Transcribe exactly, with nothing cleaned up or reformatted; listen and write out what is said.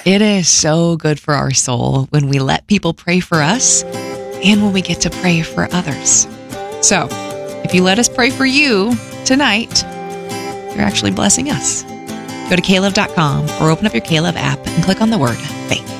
It is so good for our soul when we let people pray for us and when we get to pray for others. So, if you let us pray for you tonight, you're actually blessing us. Go to K Love dot com or open up your K Love app and click on the word faith.